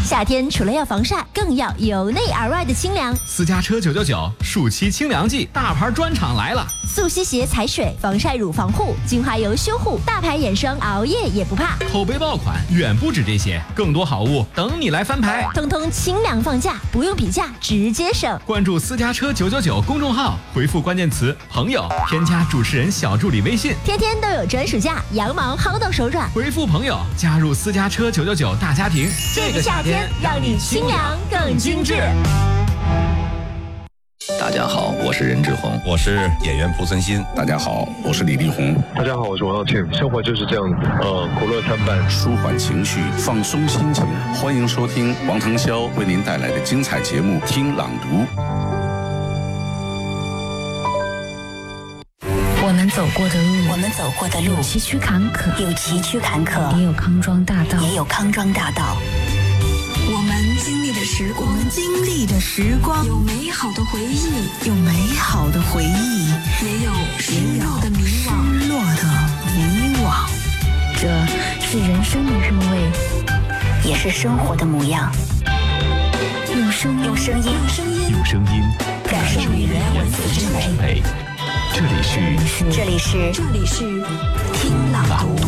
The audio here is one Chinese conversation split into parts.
夏天除了要防晒，更要由内而外的清凉。 私家车999暑期清凉季，大牌专场来了！ 速吸鞋踩水，防晒乳防护，精华油修护，大牌眼霜熬夜也不怕。 口碑爆款远不止这些，更多好物等你来翻牌。 通通清凉放假，不用比价，直接省。 关注私家车999公众号，回复关键词朋友，添加主持人小助理微信， 天天都有专属价，羊毛薅到手软。 回复朋友加入私家车999大家庭， 这个夏天让你清凉更精致。 大家好，我是任志宏， 我是演员蒲森新。 大家好，我是李丽宏。 大家好，我是王耀庆。生活就是这样子，苦乐参半， 舒缓情绪，放松心情。欢迎收听王腾霄为您带来的精彩节目《听朗读》。 我们走过的路，有崎岖坎坷，也有康庄大道。 我们经历的时光，有美好的回忆，也有失落的迷惘。 这是人生的韵味，也是生活的模样。用声音感受语言文字之美。这里是听朗读。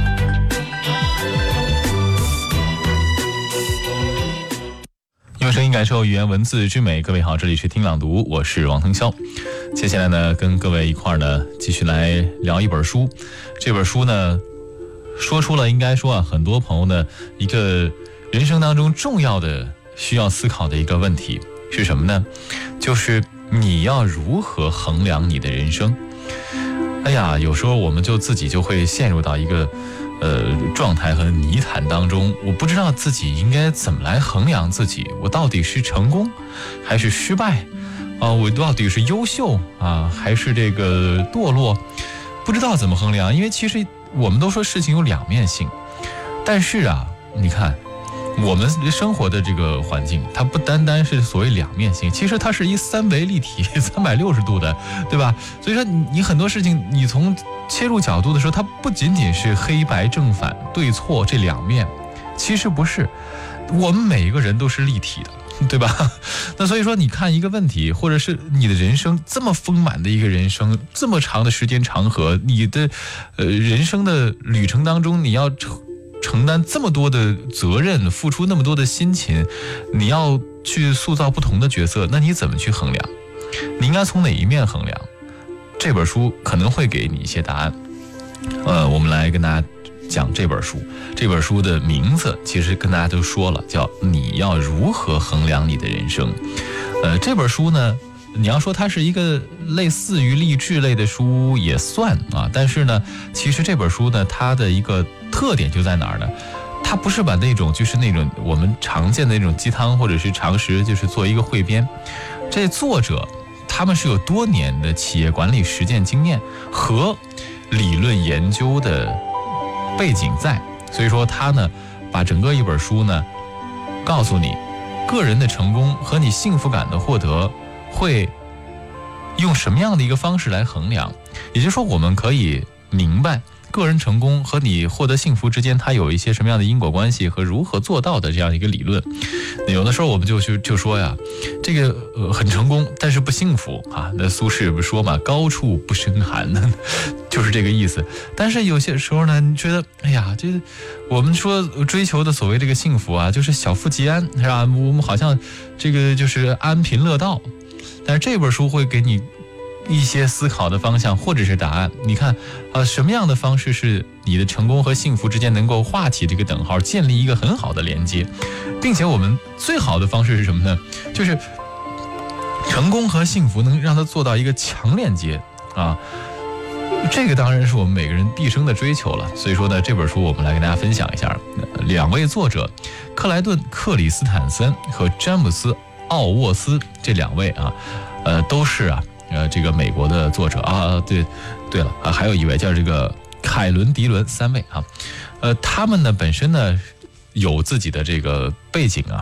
用声音感受语言文字之美。各位好，这里是听朗读，我是王腾霄。接下来呢，跟各位一块儿呢，继续来聊一本书。这本书呢，说出了应该说很多朋友的一个人生当中重要的需要思考的一个问题是什么呢？就是你要如何衡量你的人生？哎呀，有时候我们就自己就会陷入到一个状态和泥潭当中，我不知道自己应该怎么来衡量自己，我到底是成功还是失败啊？我到底是优秀啊还是这个堕落？不知道怎么衡量，因为其实我们都说事情有两面性，但是啊，你看我们生活的这个环境，它不单单是所谓两面性，其实它是一三维立体360度的，对吧？所以说你很多事情，你从切入角度的时候，它不仅仅是黑白正反对错这两面，其实不是，我们每一个人都是立体的，对吧？那所以说你看一个问题，或者是你的人生这么丰满的一个人生，这么长的时间长河，你的人生的旅程当中，你要承担这么多的责任，付出那么多的辛勤，你要去塑造不同的角色，那你怎么去衡量？你应该从哪一面衡量？这本书可能会给你一些答案。我们来跟大家讲这本书。这本书的名字其实跟大家都说了，叫你要如何衡量你的人生。这本书呢，你要说它是一个类似于励志类的书也算啊，但是呢，其实这本书呢，它的一个特点就在哪儿呢？它不是把那种我们常见的那种鸡汤或者是常识，就是做一个汇编。这作者他们是有多年的企业管理实践经验和理论研究的背景在，所以说他呢，把整个一本书呢，告诉你个人的成功和你幸福感的获得会用什么样的一个方式来衡量，也就是说我们可以明白个人成功和你获得幸福之间它有一些什么样的因果关系和如何做到的这样一个理论。有的时候我们就说呀，这个很成功但是不幸福啊，那苏轼不说嘛，高处不胜寒，就是这个意思。但是有些时候呢，你觉得哎呀，这我们说追求的所谓这个幸福啊，就是小富即安，是吧？我们好像这个就是安贫乐道，但是这本书会给你一些思考的方向或者是答案。你看什么样的方式是你的成功和幸福之间能够画起这个等号，建立一个很好的连接，并且我们最好的方式是什么呢？就是成功和幸福能让它做到一个强连接啊，这个当然是我们每个人毕生的追求了。所以说呢，这本书我们来跟大家分享一下两位作者，克莱顿·克里斯坦森和詹姆斯·奥沃斯，这两位啊，都是这个美国的作者啊，对了啊，还有一位叫这个凯伦·迪伦，三位啊，他们呢本身呢有自己的这个背景啊，